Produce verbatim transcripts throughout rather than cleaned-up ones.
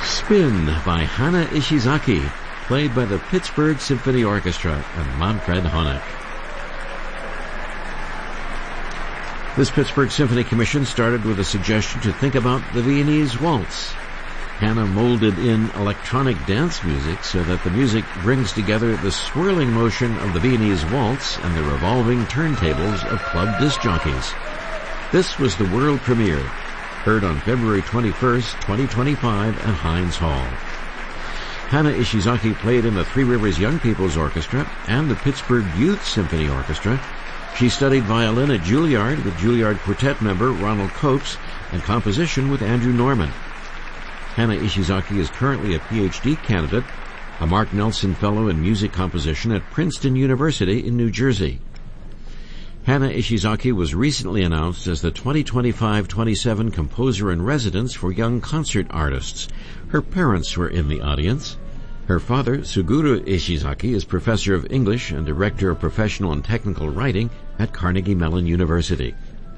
Spin by Hana Ishizaki, played by the Pittsburgh Symphony Orchestra and Manfred Honeck. This Pittsburgh Symphony Commission started with a suggestion to think about the Viennese waltz. Hana molded in electronic dance music so that the music brings together the swirling motion of the Viennese waltz and the revolving turntables of club disc jockeys. This was the world premiere, heard on February twenty-first, twenty twenty-five at Heinz Hall. Hana Ishizaki played in the Three Rivers Young People's Orchestra and the Pittsburgh Youth Symphony Orchestra. She studied violin at Juilliard with Juilliard Quartet member Ronald Coates and composition with Andrew Norman. Hana Ishizaki is currently a P H D candidate, a Mark Nelson Fellow in Music Composition at Princeton University in New Jersey. Hana Ishizaki was recently announced as the twenty twenty-five twenty-seven Composer in Residence for Young Concert Artists. Her parents were in the audience. Her father, Suguru Ishizaki, is Professor of English and Director of Professional and Technical Writing at Carnegie Mellon University.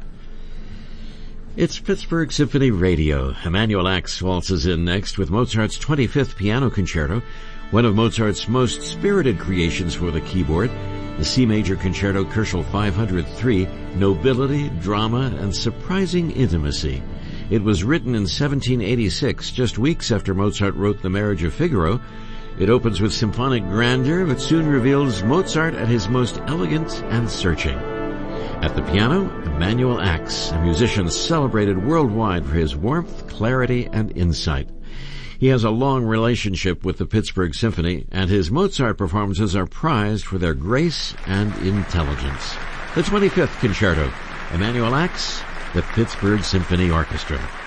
It's Pittsburgh Symphony Radio. Emanuel Ax waltzes in next with Mozart's twenty-fifth Piano Concerto, one of Mozart's most spirited creations for the keyboard, the C Major Concerto Koelschel five hundred three, Nobility, Drama, and Surprising Intimacy. It was written in seventeen eighty-six, just weeks after Mozart wrote The Marriage of Figaro. It opens with symphonic grandeur, but soon reveals Mozart at his most elegant and searching. At the piano, Emanuel Ax, a musician celebrated worldwide for his warmth, clarity, and insight. He has a long relationship with the Pittsburgh Symphony, and his Mozart performances are prized for their grace and intelligence. The twenty-fifth Concerto, Emanuel Ax, the Pittsburgh Symphony Orchestra.